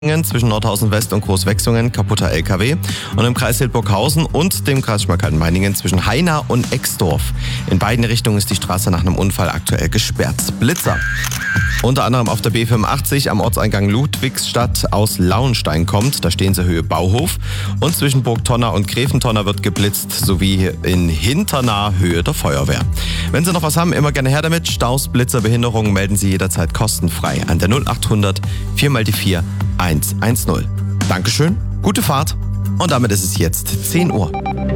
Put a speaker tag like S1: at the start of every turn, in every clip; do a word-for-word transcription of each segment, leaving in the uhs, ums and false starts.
S1: zwischen Nordhausen West und Großwechsungen kaputter L K W und im Kreis Hildburghausen und dem Kreis Schmalkalden-Meiningen zwischen Haina und Exdorf. In beiden Richtungen ist die Straße nach einem Unfall aktuell gesperrt. Blitzer. Unter anderem auf der B fünfundachtzig am Ortseingang Ludwigsstadt aus Lauenstein kommt. Da stehen sie Höhe Bauhof. Und zwischen Burgtonna und Gräfentonna wird geblitzt, sowie in Hinternah Höhe der Feuerwehr. Wenn Sie noch was haben, immer gerne her damit. Staus, Blitzer, Behinderungen melden Sie jederzeit kostenfrei an der null achthundert vier mal die vier eins eins null. Dankeschön, gute Fahrt und damit ist es jetzt zehn Uhr.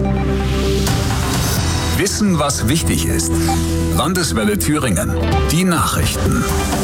S2: Wissen, was wichtig ist. Landeswelle Thüringen. Die Nachrichten.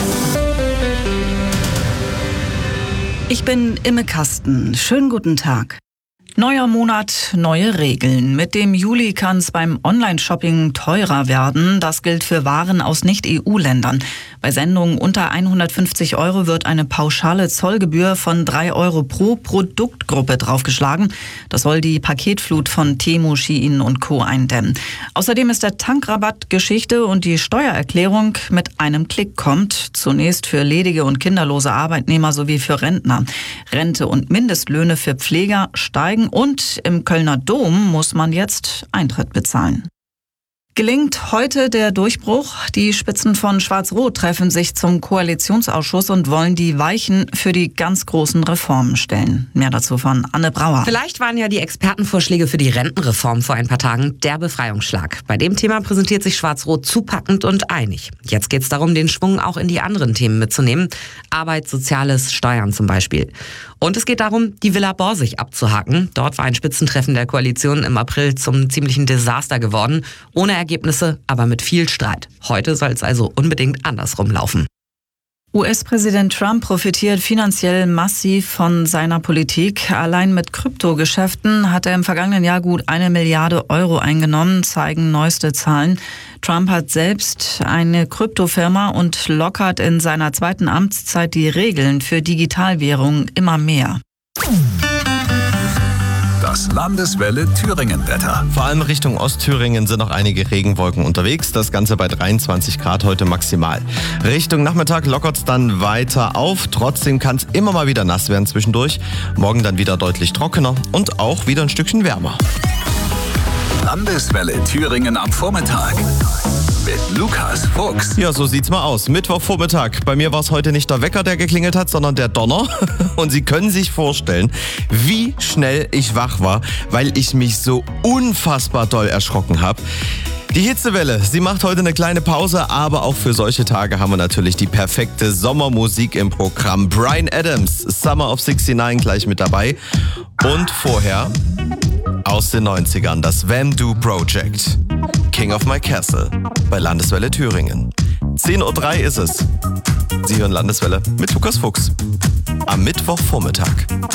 S3: Ich bin Imme Kasten. Schönen guten Tag. Neuer Monat, neue Regeln. Mit dem Juli kann es beim Online-Shopping teurer werden. Das gilt für Waren aus Nicht-E U-Ländern. Bei Sendungen unter hundertfünfzig Euro wird eine pauschale Zollgebühr von drei Euro pro Produktgruppe draufgeschlagen. Das soll die Paketflut von Temu, Shein und Co. eindämmen. Außerdem ist der Tankrabatt Geschichte und die Steuererklärung mit einem Klick kommt. Zunächst für ledige und kinderlose Arbeitnehmer sowie für Rentner. Rente und Mindestlöhne für Pfleger steigen. Und im Kölner Dom muss man jetzt Eintritt bezahlen. Gelingt heute der Durchbruch? Die Spitzen von Schwarz-Rot treffen sich zum Koalitionsausschuss und wollen die Weichen für die ganz großen Reformen stellen. Mehr dazu von Anne Brauer.
S4: Vielleicht waren ja die Expertenvorschläge für die Rentenreform vor ein paar Tagen der Befreiungsschlag. Bei dem Thema präsentiert sich Schwarz-Rot zupackend und einig. Jetzt geht es darum, den Schwung auch in die anderen Themen mitzunehmen. Arbeit, Soziales, Steuern zum Beispiel. Und es geht darum, die Villa Borsig abzuhaken. Dort war ein Spitzentreffen der Koalition im April zum ziemlichen Desaster geworden. Ohne Ergebnisse, aber mit viel Streit. Heute soll es also unbedingt andersrum laufen.
S3: U S-Präsident Trump profitiert finanziell massiv von seiner Politik. Allein mit Kryptogeschäften hat er im vergangenen Jahr gut eine Milliarde Euro eingenommen, zeigen neueste Zahlen. Trump hat selbst eine Kryptofirma und lockert in seiner zweiten Amtszeit die Regeln für Digitalwährungen immer mehr.
S2: Das Landeswelle Thüringen-Wetter.
S1: Vor allem Richtung Ostthüringen sind noch einige Regenwolken unterwegs. Das Ganze bei dreiundzwanzig Grad heute maximal. Richtung Nachmittag lockert es dann weiter auf. Trotzdem kann es immer mal wieder nass werden zwischendurch. Morgen dann wieder deutlich trockener und auch wieder ein Stückchen wärmer.
S2: Landeswelle Thüringen am Vormittag. Mit Lukas Fuchs.
S1: Ja, so sieht's mal aus. Mittwochvormittag. Bei mir war es heute nicht der Wecker, der geklingelt hat, sondern der Donner. Und Sie können sich vorstellen, wie schnell ich wach war, weil ich mich so unfassbar doll erschrocken habe. Die Hitzewelle, sie macht heute eine kleine Pause, aber auch für solche Tage haben wir natürlich die perfekte Sommermusik im Programm. Bryan Adams, Summer of sixty-nine gleich mit dabei. Und vorher aus den neunzigern das Vamdoo Project. King of My Castle bei Landeswelle Thüringen. zehn Uhr drei ist es. Sie hören Landeswelle mit Lukas Fuchs am Mittwochvormittag.